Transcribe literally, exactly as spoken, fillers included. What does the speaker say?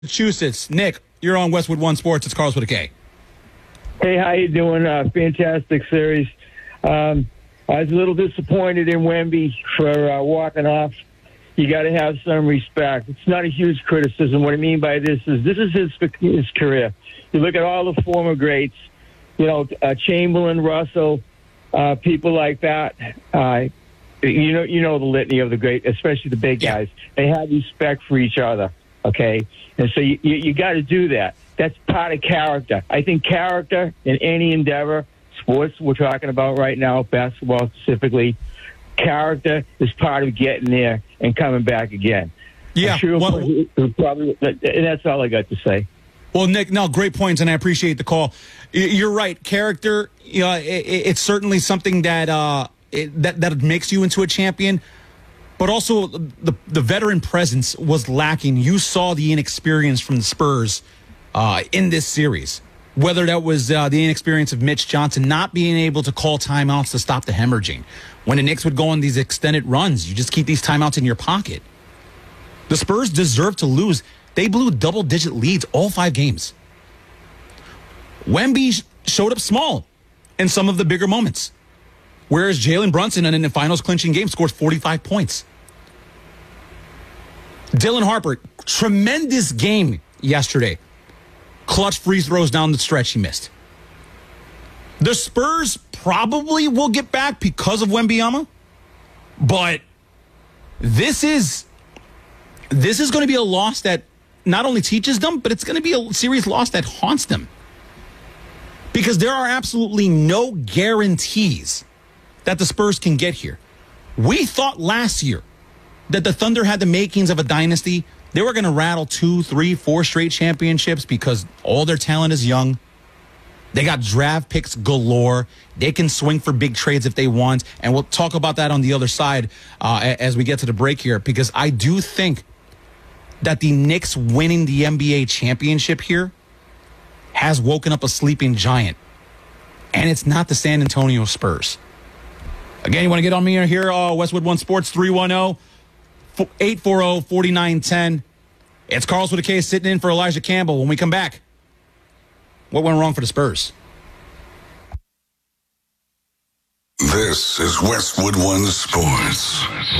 Massachusetts. Nick, you're on Westwood One Sports. It's Carlos with a K. Hey, how you doing? Uh, fantastic series. Um, I was a little disappointed in Wemby for uh, walking off. You got to have some respect. It's not a huge criticism. What I mean by this is this is his his career. You look at all the former greats, you know, uh, Chamberlain, Russell, uh, people like that. Uh, you know, you know the litany of the great, especially the big guys. They have respect for each other. Okay, and so you you, you got to do that. That's part of character. I think character in any endeavor, sports we're talking about right now, basketball specifically, character is part of getting there and coming back again. Yeah, sure well, probably, and that's all I got to say. Well, Nick, no, great points, and I appreciate the call. You're right. Character, you know, it, it's certainly something that uh, it, that that makes you into a champion. But also, the the veteran presence was lacking. You saw the inexperience from the Spurs uh, in this series. Whether that was uh, the inexperience of Mitch Johnson not being able to call timeouts to stop the hemorrhaging. When the Knicks would go on these extended runs, you just keep these timeouts in your pocket. The Spurs deserve to lose. They blew double-digit leads all five games. Wemby showed up small in some of the bigger moments, whereas Jalen Brunson in the finals clinching game scored forty-five points. Dylan Harper, tremendous game yesterday. Clutch free throws down the stretch he missed. The Spurs probably will get back because of Wembanyama, but this is this is going to be a loss that not only teaches them, but it's going to be a serious loss that haunts them. Because there are absolutely no guarantees that the Spurs can get here. We thought last year that the Thunder had the makings of a dynasty. They were going to rattle two, three, four straight championships because all their talent is young. They got draft picks galore. They can swing for big trades if they want. And we'll talk about that on the other side uh, as we get to the break here, because I do think that the Knicks winning the N B A championship here has woken up a sleeping giant. And it's not the San Antonio Spurs. Again, you want to get on me here, uh, Westwood One Sports, three one zero, eight four zero, four nine one zero. It's Carlos with a K sitting in for Elijah Campbell. When we come back, what went wrong for the Spurs? This is Westwood One Sports.